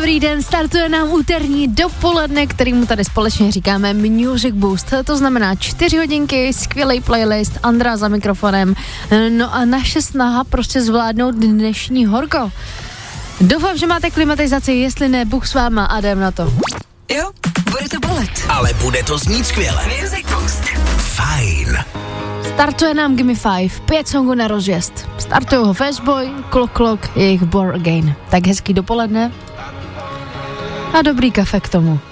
Dobrý den, startuje nám úterní dopoledne, kterýmu tady společně říkáme Music Boost. To znamená 4 hodinky, skvělý playlist, Andra za mikrofonem, no a naše snaha prostě zvládnout dnešní horko. Doufám, že máte klimatizaci, jestli ne, Bůh s váma a jdem na to. Jo, bude to bolet. Ale bude to znít skvěle. Music Boost. Fajn. Startuje nám Gimme 5, 5 songů na rozjezd. Startují ho Fastboy, Clock, jejich Born Again. Tak hezký dopoledne a dobrý kafe k tomu.